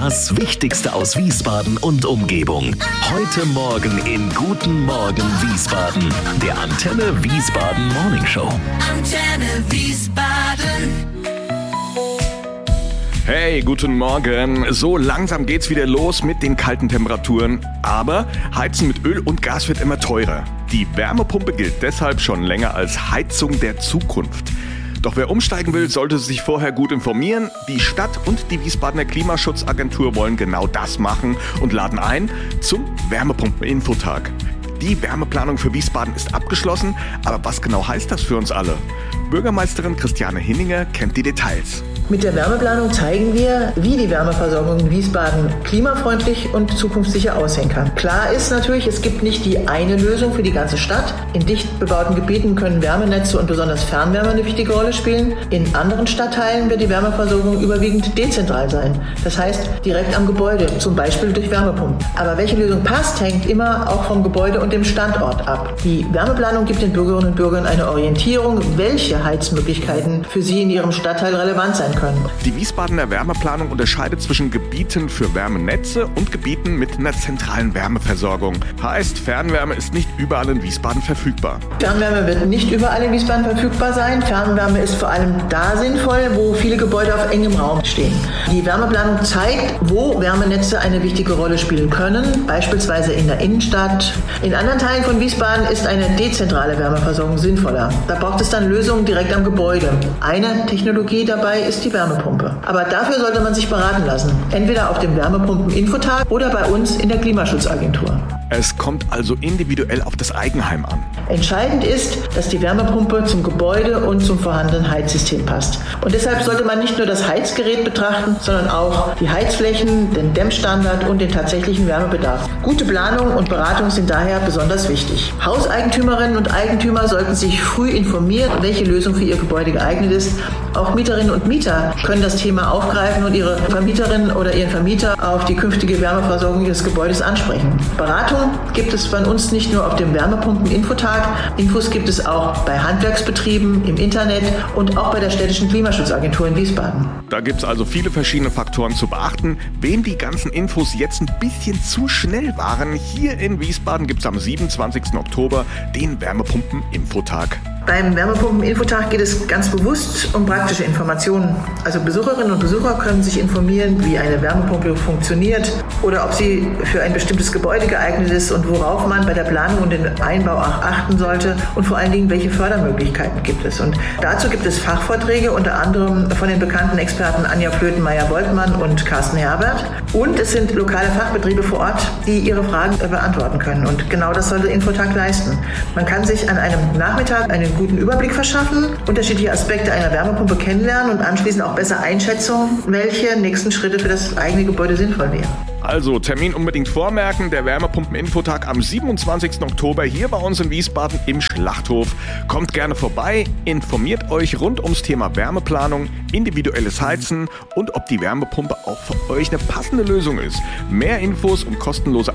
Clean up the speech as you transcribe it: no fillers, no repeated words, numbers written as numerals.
Das Wichtigste aus Wiesbaden und Umgebung. Heute Morgen in Guten Morgen Wiesbaden. Der Antenne Wiesbaden Morning Show. Antenne Wiesbaden. Hey, guten Morgen. So langsam geht's wieder los mit den kalten Temperaturen. Aber Heizen mit Öl und Gas wird immer teurer. Die Wärmepumpe gilt deshalb schon länger als Heizung der Zukunft. Doch wer umsteigen will, sollte sich vorher gut informieren. Die Stadt und die Wiesbadener Klimaschutzagentur wollen genau das machen und laden ein zum Wärmepumpen-Infotag. Die Wärmeplanung für Wiesbaden ist abgeschlossen, aber was genau heißt das für uns alle? Bürgermeisterin Christiane Hinninger kennt die Details. Mit der Wärmeplanung zeigen wir, wie die Wärmeversorgung in Wiesbaden klimafreundlich und zukunftssicher aussehen kann. Klar ist natürlich, es gibt nicht die eine Lösung für die ganze Stadt. In dicht bebauten Gebieten können Wärmenetze und besonders Fernwärme eine wichtige Rolle spielen. In anderen Stadtteilen wird die Wärmeversorgung überwiegend dezentral sein. Das heißt, direkt am Gebäude, zum Beispiel durch Wärmepumpen. Aber welche Lösung passt, hängt immer auch vom Gebäude und dem Standort ab. Die Wärmeplanung gibt den Bürgerinnen und Bürgern eine Orientierung, welche Heizmöglichkeiten für sie in ihrem Stadtteil relevant sein können. Die Wiesbadener Wärmeplanung unterscheidet zwischen Gebieten für Wärmenetze und Gebieten mit einer zentralen Wärmeversorgung. Heißt, Fernwärme ist nicht überall in Wiesbaden verfügbar. Fernwärme wird nicht überall in Wiesbaden verfügbar sein. Fernwärme ist vor allem da sinnvoll, wo viele Gebäude auf engem Raum stehen. Die Wärmeplanung zeigt, wo Wärmenetze eine wichtige Rolle spielen können, beispielsweise in der Innenstadt. In anderen Teilen von Wiesbaden ist eine dezentrale Wärmeversorgung sinnvoller. Da braucht es dann Lösungen direkt am Gebäude. Eine Technologie dabei ist die Wärmepumpe. Aber dafür sollte man sich beraten lassen. Entweder auf dem Wärmepumpen-Infotag oder bei uns in der Klimaschutzagentur. Es kommt also individuell auf das Eigenheim an. Entscheidend ist, dass die Wärmepumpe zum Gebäude und zum vorhandenen Heizsystem passt. Und deshalb sollte man nicht nur das Heizgerät betrachten, sondern auch die Heizflächen, den Dämmstandard und den tatsächlichen Wärmebedarf. Gute Planung und Beratung sind daher besonders wichtig. Hauseigentümerinnen und Eigentümer sollten sich früh informieren, welche Lösung für ihr Gebäude geeignet ist. Auch Mieterinnen und Mieter können das Thema aufgreifen und ihre Vermieterin oder ihren Vermieter auf die künftige Wärmeversorgung ihres Gebäudes ansprechen. Beratung gibt es von uns nicht nur auf dem Wärmepumpen-Infotag. Infos gibt es auch bei Handwerksbetrieben, im Internet und auch bei der städtischen Klimaschutzagentur in Wiesbaden. Da gibt es also viele verschiedene Faktoren zu beachten. Wem die ganzen Infos jetzt ein bisschen zu schnell waren, hier in Wiesbaden gibt es am 27. Oktober den Wärmepumpen-Infotag. Beim Wärmepumpen-Infotag geht es ganz bewusst um praktische Informationen. Also Besucherinnen und Besucher können sich informieren, wie eine Wärmepumpe funktioniert oder ob sie für ein bestimmtes Gebäude geeignet ist und worauf man bei der Planung und dem Einbau auch achten sollte und vor allen Dingen, welche Fördermöglichkeiten gibt es. Und dazu gibt es Fachvorträge, unter anderem von den bekannten Experten Anja Flötenmeier-Woltmann und Carsten Herbert. Und es sind lokale Fachbetriebe vor Ort, die ihre Fragen beantworten können. Und genau das soll der Infotag leisten. Man kann sich an einem Nachmittag einen guten Überblick verschaffen, unterschiedliche Aspekte einer Wärmepumpe kennenlernen und anschließend auch besser einschätzen, welche nächsten Schritte für das eigene Gebäude sinnvoll wären. Also Termin unbedingt vormerken, der Wärmepumpen-Infotag am 27. Oktober hier bei uns in Wiesbaden im Schlachthof. Kommt gerne vorbei, informiert euch rund ums Thema Wärmeplanung, individuelles Heizen und ob die Wärmepumpe auch für euch eine passende Lösung ist. Mehr Infos und kostenlose